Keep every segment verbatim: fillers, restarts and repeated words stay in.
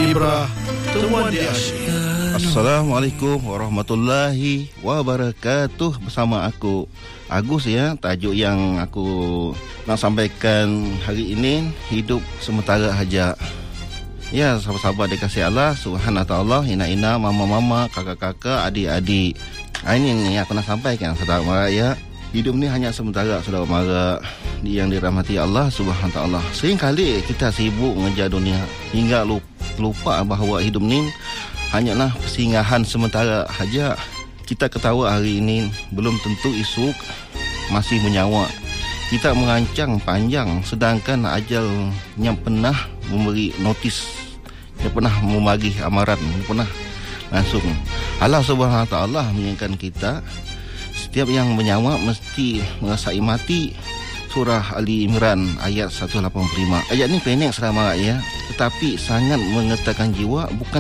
Ibrah Temuan di Asyik. Assalamualaikum warahmatullahi wabarakatuh. Bersama aku Agus ya. Tajuk yang aku nak sampaikan hari ini, hidup sementara haja. Ya, sahabat-sahabat dikasih Allah Subhanahu wa taala, ina-ina, mama-mama, kakak-kakak, adik-adik. Ini ni aku nak sampaikan saudara mara ya. Hidup ni hanya sementara saudara mara yang dirahmati Allah Subhanahu wa taala. Seringkali kita sibuk mengejar dunia hingga lupa lupa bahawa hidup ni hanyalah persinggahan sementara saja. Kita ketawa hari ini, belum tentu esok masih menyawa. Kita merancang panjang, sedangkan ajal yang pernah memberi notis, yang pernah memagih amaran, yang pernah langsung. Allah Subhanahu wa taala mengingatkan kita, setiap yang menyawa mesti merasai mati. Surah Ali Imran ayat seratus lapan puluh lima. Ayat ni pendek selama ya, tetapi sangat menggetarkan jiwa. Bukan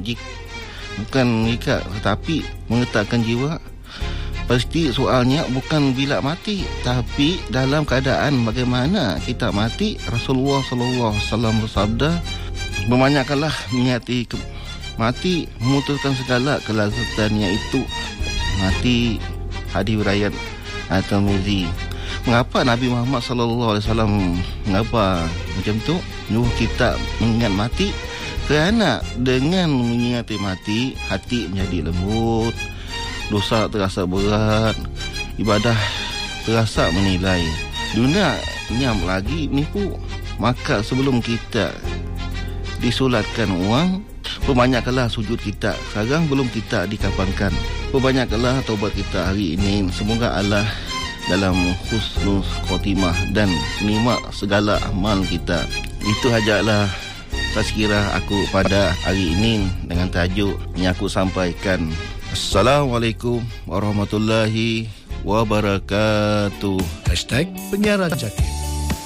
bukan jika, tetapi menggetarkan jiwa. Pasti soalnya bukan bila mati, tapi dalam keadaan bagaimana kita mati. Rasulullah sallallahu alaihi wasallam bersabda, "Berbanyakkanlah niati mati, memutuskan segala kelazatannya itu." Mati. Hadis riwayat At-Tirmizi. Mengapa Nabi Muhammad sallallahu alaihi wasallam mengapa macam tu? Nyuruh kita mengingat mati. Kerana dengan mengingati mati, hati menjadi lembut, dosa terasa berat, ibadah terasa menilai. Dunia nyam lagi nipu. Maka sebelum kita disolatkan uang, perbanyakkanlah sujud kita. Sekarang belum kita dikafankan. Perbanyakkanlah taubat kita hari ini. Semoga Allah dalam husnul khotimah dan nikmat segala amal kita. Itu hajalah tazkirah aku pada hari ini dengan tajuk yang aku sampaikan. Assalamualaikum warahmatullahi wabarakatuh. Hashtag Penyiaran Jaki.